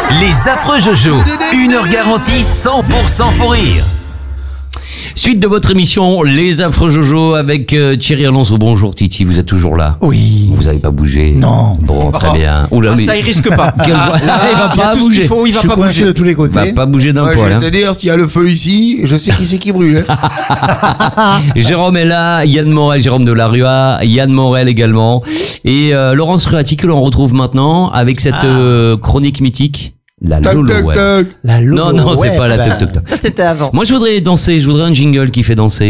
Les affreux Jojo, 1 heure garantie 100% faux rire. Suite de votre émission Les affreux Jojo avec Thierry Alonso. Bonjour Titi, vous êtes toujours là? Oui. Vous n'avez pas bougé? Non. Bon, très bien. Oula, mais... Ça, il risque pas. Quelle voix... Là, il va il y a pas tout ce bouger. qu'il faut, il va Je suis pas coincé bouger. de tous les Il côtés. va pas bouger d'un Ouais, poil. je Hein. vais te dire, s'il y a le feu ici, je sais qui c'est qui brûle. Hein. Jérôme est là, Yann Morel, Jérôme de la Rua, Yann Morel également. Et Laurence Ruati que l'on retrouve maintenant avec cette chronique mythique. La Toc, Lolo toc, Web. toc. La Lolo Non, c'est Web. pas la toc toc toc. Ça, c'était avant. Moi, je voudrais danser, je voudrais un jingle qui fait danser.